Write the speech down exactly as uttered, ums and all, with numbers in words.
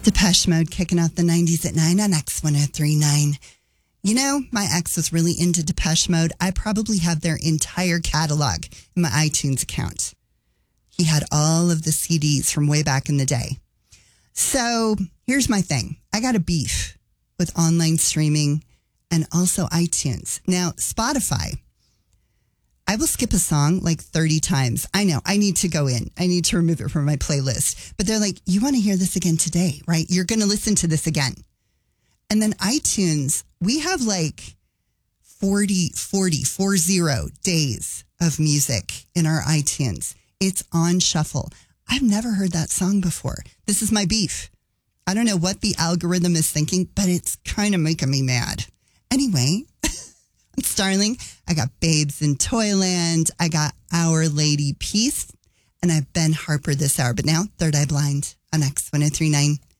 Depeche Mode kicking off the nineties at nine on X one oh three point nine. You know, my ex was really into Depeche Mode. I probably have their entire catalog in my iTunes account. He had all of the C Ds from way back in the day. So here's my thing. I got a beef with online streaming and also iTunes. Now, Spotify, I will skip a song like thirty times. I know, I need to go in. I need to remove it from my playlist. But they're like, you want to hear this again today, right? You're going to listen to this again. And then iTunes, we have like forty, forty, forty days of music in our iTunes. It's on shuffle. I've never heard that song before. This is my beef. I don't know what the algorithm is thinking, but it's kind of making me mad. Anyway, I'm Starling. I got Babes in Toyland. I got Our Lady Peace. And I've Ben Harper this hour. But now, Third Eye Blind on X one oh three point nine.